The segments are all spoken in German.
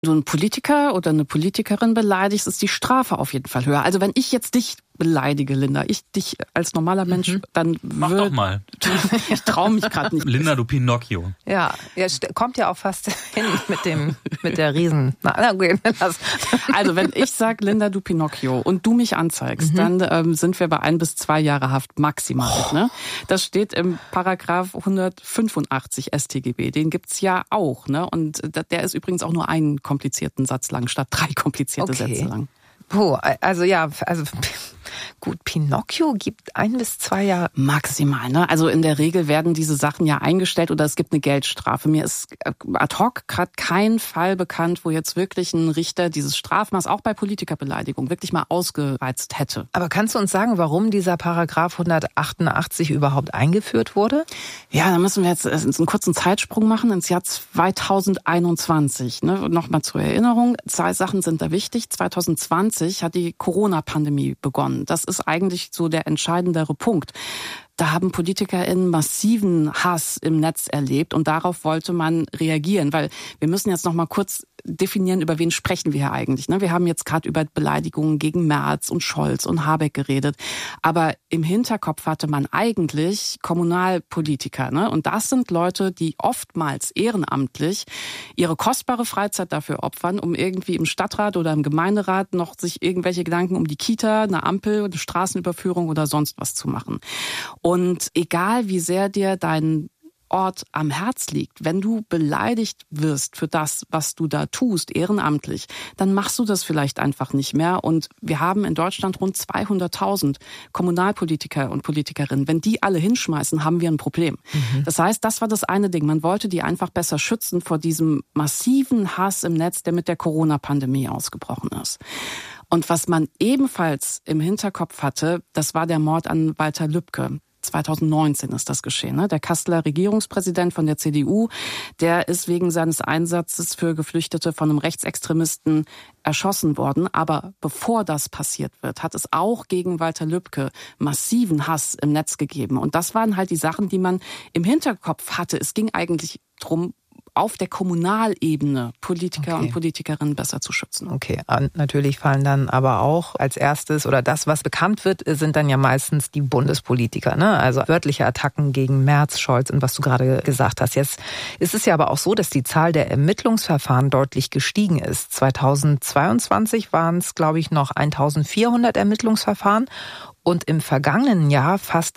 du einen Politiker oder eine Politikerin beleidigst, ist die Strafe auf jeden Fall höher. Also wenn ich jetzt dich beleidige, Linda, ich dich als normaler Mensch, dann Mach doch mal. Ich traue mich gerade nicht. Linda, du Pinocchio. Ja, kommt ja auch fast hin mit der Riesen. Na gut, Also wenn ich sage, Linda, du Pinocchio und du mich anzeigst, dann sind wir bei 1 bis 2 Jahre Haft maximal. Ne? Das steht im Paragraph 185 StGB. Den gibt's ja auch. Ne? Und der ist übrigens auch nur einen komplizierten Satz lang, statt 3 komplizierte Sätze lang. Gut, Pinocchio gibt 1 bis 2 Jahre. Maximal, ne? Also in der Regel werden diese Sachen ja eingestellt oder es gibt eine Geldstrafe. Mir ist ad hoc gerade kein Fall bekannt, wo jetzt wirklich ein Richter dieses Strafmaß auch bei Politikerbeleidigung wirklich mal ausgereizt hätte. Aber kannst du uns sagen, warum dieser Paragraph 188 überhaupt eingeführt wurde? Ja, da müssen wir jetzt einen kurzen Zeitsprung machen ins Jahr 2021. Ne? Nochmal zur Erinnerung, 2 Sachen sind da wichtig. 2020 hat die Corona-Pandemie begonnen. Das ist eigentlich so der entscheidendere Punkt. Da haben PolitikerInnen massiven Hass im Netz erlebt und darauf wollte man reagieren, weil wir müssen jetzt noch mal kurz definieren, über wen sprechen wir hier eigentlich. Wir haben jetzt gerade über Beleidigungen gegen Merz und Scholz und Habeck geredet, aber im Hinterkopf hatte man eigentlich Kommunalpolitiker. Und das sind Leute, die oftmals ehrenamtlich ihre kostbare Freizeit dafür opfern, um irgendwie im Stadtrat oder im Gemeinderat noch sich irgendwelche Gedanken um die Kita, eine Ampel, eine Straßenüberführung oder sonst was zu machen. Und egal wie sehr dir dein Ort am Herz liegt, wenn du beleidigt wirst für das, was du da tust, ehrenamtlich, dann machst du das vielleicht einfach nicht mehr. Und wir haben in Deutschland rund 200.000 Kommunalpolitiker und Politikerinnen. Wenn die alle hinschmeißen, haben wir ein Problem. Das heißt, das war das eine Ding. Man wollte die einfach besser schützen vor diesem massiven Hass im Netz, der mit der Corona-Pandemie ausgebrochen ist. Und was man ebenfalls im Hinterkopf hatte, das war der Mord an Walter Lübcke. 2019 ist das geschehen. Der Kasseler Regierungspräsident von der CDU, der ist wegen seines Einsatzes für Geflüchtete von einem Rechtsextremisten erschossen worden. Aber bevor das passiert wird, hat es auch gegen Walter Lübcke massiven Hass im Netz gegeben. Und das waren halt die Sachen, die man im Hinterkopf hatte. Es ging eigentlich drum, auf der Kommunalebene Politiker und Politikerinnen besser zu schützen. Okay, und natürlich fallen dann aber auch als erstes, oder das, was bekannt wird, sind dann ja meistens die Bundespolitiker, ne? Also wörtliche Attacken gegen Merz, Scholz und was du gerade gesagt hast. Jetzt ist es ja aber auch so, dass die Zahl der Ermittlungsverfahren deutlich gestiegen ist. 2022 waren es, glaube ich, noch 1400 Ermittlungsverfahren und im vergangenen Jahr fast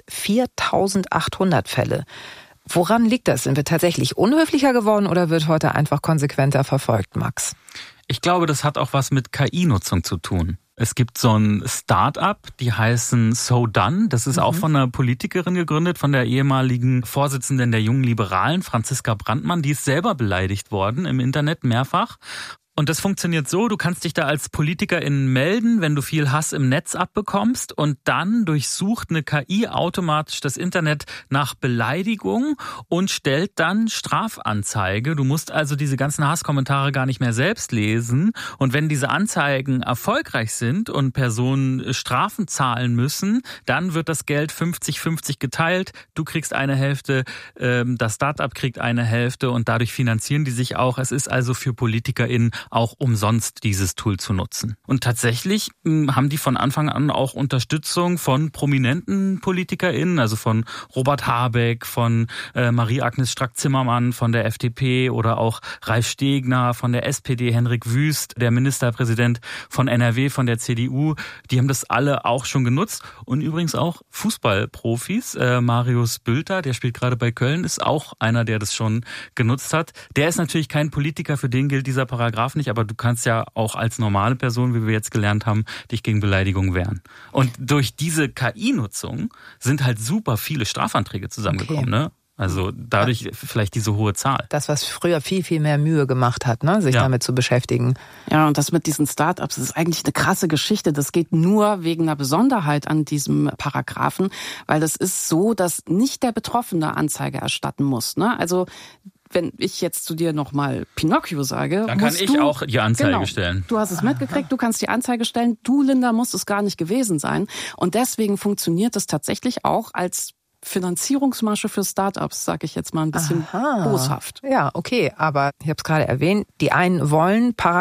4800 Fälle. Woran liegt das? Sind wir tatsächlich unhöflicher geworden oder wird heute einfach konsequenter verfolgt, Max? Ich glaube, das hat auch was mit KI-Nutzung zu tun. Es gibt so ein Start-up, die heißen So Done. Das ist auch von einer Politikerin gegründet, von der ehemaligen Vorsitzenden der Jungen Liberalen, Franziska Brandmann. Die ist selber beleidigt worden im Internet mehrfach. Und das funktioniert so, du kannst dich da als Politikerin melden, wenn du viel Hass im Netz abbekommst und dann durchsucht eine KI automatisch das Internet nach Beleidigung und stellt dann Strafanzeige. Du musst also diese ganzen Hasskommentare gar nicht mehr selbst lesen und wenn diese Anzeigen erfolgreich sind und Personen Strafen zahlen müssen, dann wird das Geld 50-50 geteilt. Du kriegst eine Hälfte, das Start-up kriegt eine Hälfte und dadurch finanzieren die sich auch. Es ist also für PolitikerInnen auch umsonst dieses Tool zu nutzen. Und tatsächlich haben die von Anfang an auch Unterstützung von prominenten PolitikerInnen, also von Robert Habeck, von Marie-Agnes Strack-Zimmermann von der FDP oder auch Ralf Stegner von der SPD, Henrik Wüst, der Ministerpräsident von NRW, von der CDU. Die haben das alle auch schon genutzt. Und übrigens auch Fußballprofis. Marius Bülter, der spielt gerade bei Köln, ist auch einer, der das schon genutzt hat. Der ist natürlich kein Politiker, für den gilt dieser Paragraph nicht, aber du kannst ja auch als normale Person, wie wir jetzt gelernt haben, dich gegen Beleidigung wehren. Und durch diese KI-Nutzung sind halt super viele Strafanträge zusammengekommen, ne? Also dadurch vielleicht diese hohe Zahl. Das, was früher viel, viel mehr Mühe gemacht hat, ne, sich damit zu beschäftigen. Ja, und das mit diesen Start-ups, das ist eigentlich eine krasse Geschichte. Das geht nur wegen einer Besonderheit an diesem Paragraphen, weil das ist so, dass nicht der Betroffene Anzeige erstatten muss, ne? Also wenn ich jetzt zu dir nochmal Pinocchio sage, dann kann ich auch die Anzeige stellen. Du hast es mitgekriegt, du kannst die Anzeige stellen. Du, Linda, musst es gar nicht gewesen sein. Und deswegen funktioniert es tatsächlich auch als Finanzierungsmasche für Startups, sage ich jetzt mal ein bisschen boshaft. Ja, okay, aber ich habe es gerade erwähnt, die einen wollen